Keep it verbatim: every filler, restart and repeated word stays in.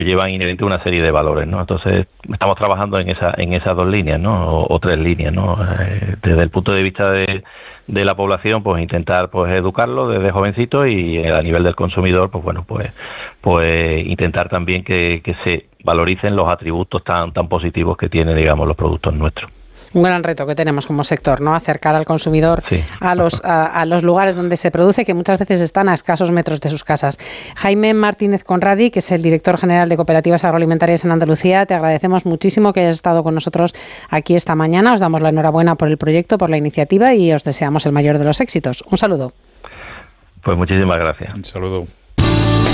llevan inherente una serie de valores, ¿no? Entonces estamos trabajando en esa en esas dos líneas, ¿no? O, o tres líneas, ¿no? Eh, desde el punto de vista de, de la población, pues intentar pues educarlo desde jovencito, y a nivel del consumidor, pues bueno, pues pues intentar también que, que se valoricen los atributos tan tan positivos que tienen, digamos, los productos nuestros. Un gran reto que tenemos como sector, ¿no? Acercar al consumidor sí. a los a, a los lugares donde se produce, que muchas veces están a escasos metros de sus casas. Jaime Martínez Conradi, que es el director general de Cooperativas Agroalimentarias en Andalucía, te agradecemos muchísimo que hayas estado con nosotros aquí esta mañana. Os damos la enhorabuena por el proyecto, por la iniciativa, y os deseamos el mayor de los éxitos. Un saludo. Pues muchísimas gracias. Un saludo.